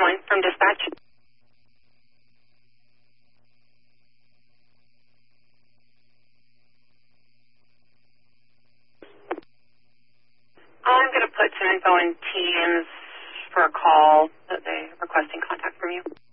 calling from dispatch. I'm going to put some info in Teams for a call that they're requesting contact from you.